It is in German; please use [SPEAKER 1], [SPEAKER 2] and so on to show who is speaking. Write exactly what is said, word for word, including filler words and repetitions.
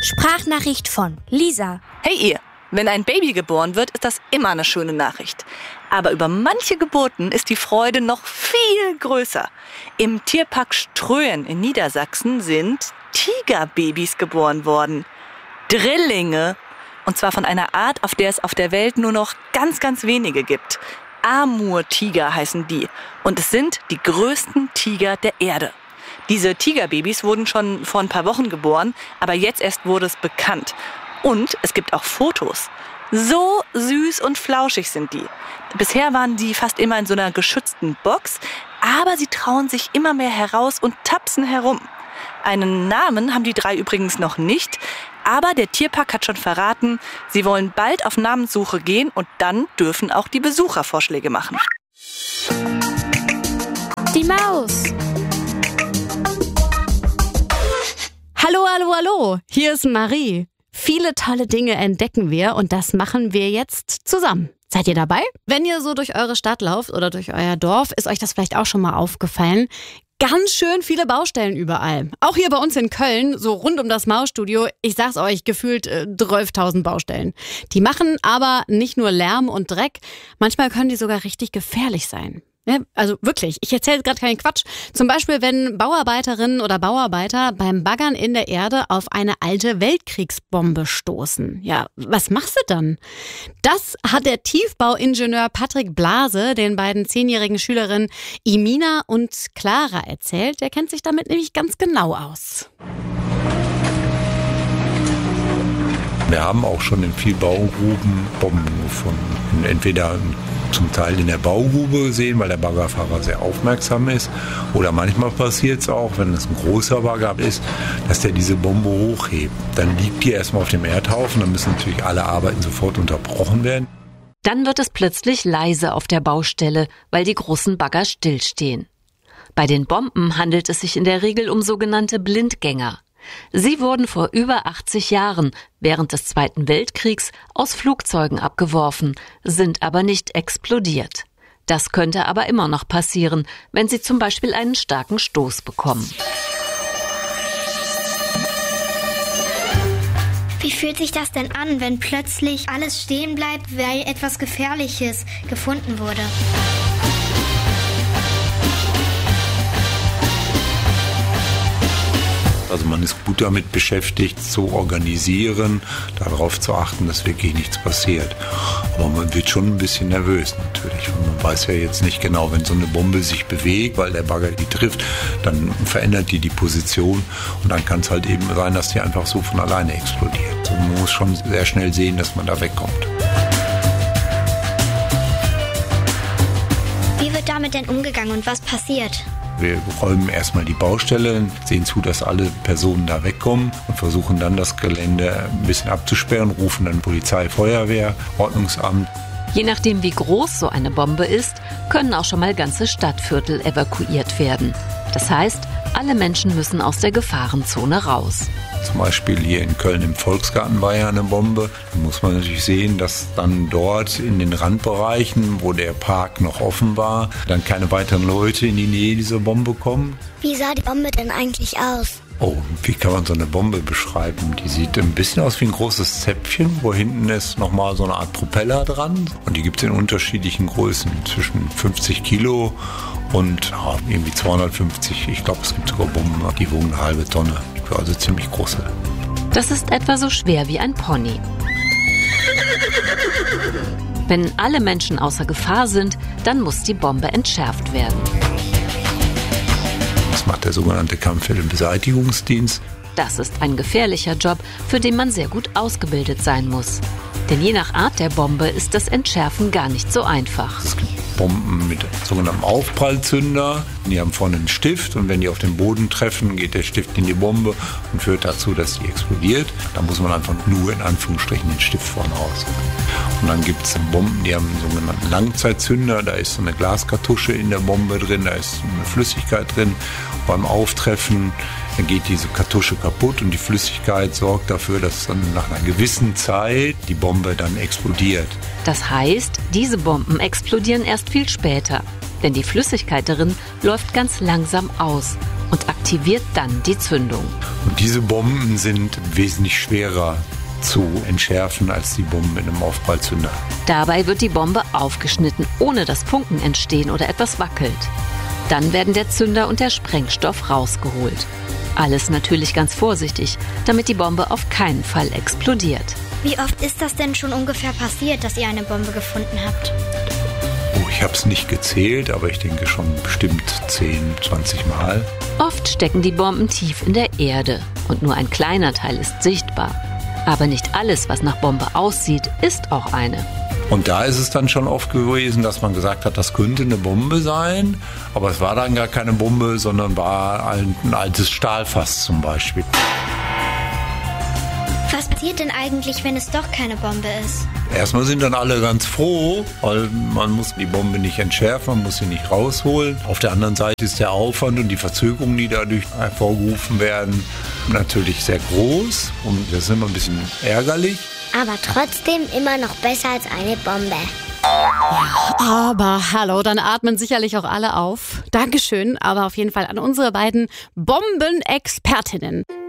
[SPEAKER 1] Sprachnachricht von Lisa.
[SPEAKER 2] Hey ihr, wenn ein Baby geboren wird, ist das immer eine schöne Nachricht. Aber über manche Geburten ist die Freude noch viel größer. Im Tierpark Ströhen in Niedersachsen sind Tigerbabys geboren worden. Drillinge. Und zwar von einer Art, auf der es auf der Welt nur noch ganz, ganz wenige gibt. Amur-Tiger heißen die. Und es sind die größten Tiger der Erde. Diese Tigerbabys wurden schon vor ein paar Wochen geboren, aber jetzt erst wurde es bekannt. Und es gibt auch Fotos. So süß und flauschig sind die. Bisher waren die fast immer in so einer geschützten Box, aber sie trauen sich immer mehr heraus und tapsen herum. Einen Namen haben die drei übrigens noch nicht, aber der Tierpark hat schon verraten, sie wollen bald auf Namenssuche gehen und dann dürfen auch die Besucher Vorschläge machen.
[SPEAKER 1] Die Maus.
[SPEAKER 3] Hallo, hallo, hallo, hier ist Marie. Viele tolle Dinge entdecken wir und das machen wir jetzt zusammen. Seid ihr dabei? Wenn ihr so durch eure Stadt lauft oder durch euer Dorf, ist euch das vielleicht auch schon mal aufgefallen. Ganz schön viele Baustellen überall. Auch hier bei uns in Köln, so rund um das Mausstudio, ich sag's euch, gefühlt äh, zwölftausend Baustellen. Die machen aber nicht nur Lärm und Dreck, manchmal können die sogar richtig gefährlich sein. Ja, also wirklich, ich erzähle gerade keinen Quatsch. Zum Beispiel, wenn Bauarbeiterinnen oder Bauarbeiter beim Baggern in der Erde auf eine alte Weltkriegsbombe stoßen. Ja, was machst du dann? Das hat der Tiefbauingenieur Patrick Blase den beiden zehnjährigen Schülerinnen Imina und Clara erzählt. Der kennt sich damit nämlich ganz genau aus.
[SPEAKER 4] Wir haben auch schon in vielen Baugruben Bomben gefunden. Entweder zum Teil in der Baugrube gesehen, weil der Baggerfahrer sehr aufmerksam ist. Oder manchmal passiert es auch, wenn es ein großer Bagger ist, dass der diese Bombe hochhebt. Dann liegt die erstmal auf dem Erdhaufen, dann müssen natürlich alle Arbeiten sofort unterbrochen werden.
[SPEAKER 5] Dann wird es plötzlich leise auf der Baustelle, weil die großen Bagger stillstehen. Bei den Bomben handelt es sich in der Regel um sogenannte Blindgänger. Sie wurden vor über achtzig Jahren während des Zweiten Weltkriegs aus Flugzeugen abgeworfen, sind aber nicht explodiert. Das könnte aber immer noch passieren, wenn sie zum Beispiel einen starken Stoß bekommen.
[SPEAKER 6] Wie fühlt sich das denn an, wenn plötzlich alles stehen bleibt, weil etwas Gefährliches gefunden wurde?
[SPEAKER 4] Also man ist gut damit beschäftigt, zu organisieren, darauf zu achten, dass wirklich nichts passiert. Aber man wird schon ein bisschen nervös natürlich. Und man weiß ja jetzt nicht genau, wenn so eine Bombe sich bewegt, weil der Bagger die trifft, dann verändert die die Position. Und dann kann es halt eben sein, dass die einfach so von alleine explodiert. Also man muss schon sehr schnell sehen, dass man da wegkommt.
[SPEAKER 6] Wie wird damit denn umgegangen und was passiert?
[SPEAKER 4] Wir räumen erstmal die Baustelle, sehen zu, dass alle Personen da wegkommen und versuchen dann das Gelände ein bisschen abzusperren, rufen dann Polizei, Feuerwehr, Ordnungsamt.
[SPEAKER 5] Je nachdem, wie groß so eine Bombe ist, können auch schon mal ganze Stadtviertel evakuiert werden. Das heißt, alle Menschen müssen aus der Gefahrenzone raus.
[SPEAKER 4] Zum Beispiel hier in Köln im Volksgarten war ja eine Bombe. Da muss man natürlich sehen, dass dann dort in den Randbereichen, wo der Park noch offen war, dann keine weiteren Leute in die Nähe dieser Bombe kommen.
[SPEAKER 6] Wie sah die Bombe denn eigentlich aus?
[SPEAKER 4] Oh, wie kann man so eine Bombe beschreiben? Die sieht ein bisschen aus wie ein großes Zäpfchen, wo hinten ist nochmal so eine Art Propeller dran. Und die gibt es in unterschiedlichen Größen, zwischen fünfzig Kilo und ja, irgendwie zweihundertfünfzig. Ich glaube, es gibt sogar Bomben, die wogen eine halbe Tonne. Also ziemlich große.
[SPEAKER 5] Das ist etwa so schwer wie ein Pony. Wenn alle Menschen außer Gefahr sind, dann muss die Bombe entschärft werden.
[SPEAKER 4] Das macht der sogenannte Kampfmittelbeseitigungsdienst.
[SPEAKER 5] Das ist ein gefährlicher Job, für den man sehr gut ausgebildet sein muss. Denn je nach Art der Bombe ist das Entschärfen gar nicht so einfach.
[SPEAKER 4] Es gibt Bomben mit sogenanntem Aufprallzünder. Die haben vorne einen Stift und wenn die auf den Boden treffen, geht der Stift in die Bombe und führt dazu, dass sie explodiert. Da muss man einfach nur in Anführungsstrichen den Stift vorne raus. Und dann gibt es Bomben, die haben einen sogenannten Langzeitzünder. Da ist so eine Glaskartusche in der Bombe drin, da ist eine Flüssigkeit drin. Beim Auftreffen dann geht diese Kartusche kaputt und die Flüssigkeit sorgt dafür, dass dann nach einer gewissen Zeit die Bombe dann explodiert.
[SPEAKER 5] Das heißt, diese Bomben explodieren erst viel später, denn die Flüssigkeit darin läuft ganz langsam aus. und aktiviert dann die Zündung.
[SPEAKER 4] Und diese Bomben sind wesentlich schwerer zu entschärfen als die Bomben in einem Aufprallzünder.
[SPEAKER 5] Dabei wird die Bombe aufgeschnitten, ohne dass Funken entstehen oder etwas wackelt. Dann werden der Zünder und der Sprengstoff rausgeholt. Alles natürlich ganz vorsichtig, damit die Bombe auf keinen Fall explodiert.
[SPEAKER 6] Wie oft ist das denn schon ungefähr passiert, dass ihr eine Bombe gefunden habt?
[SPEAKER 4] Oh, ich habe es nicht gezählt, aber ich denke schon bestimmt zehn, zwanzig Mal.
[SPEAKER 5] Oft stecken die Bomben tief in der Erde und nur ein kleiner Teil ist sichtbar. Aber nicht alles, was nach Bombe aussieht, ist auch eine.
[SPEAKER 4] Und da ist es dann schon oft gewesen, dass man gesagt hat, das könnte eine Bombe sein. Aber es war dann gar keine Bombe, sondern war ein, ein altes Stahlfass zum Beispiel.
[SPEAKER 6] Was passiert denn eigentlich, wenn es doch keine Bombe ist?
[SPEAKER 4] Erstmal sind dann alle ganz froh, weil man muss die Bombe nicht entschärfen, man muss sie nicht rausholen. Auf der anderen Seite ist der Aufwand und die Verzögerung, die dadurch hervorgerufen werden, natürlich sehr groß. Und das ist immer ein bisschen ärgerlich.
[SPEAKER 7] Aber trotzdem immer noch besser als eine Bombe.
[SPEAKER 3] Aber hallo, dann atmen sicherlich auch alle auf. Dankeschön, aber auf jeden Fall an unsere beiden Bombenexpertinnen.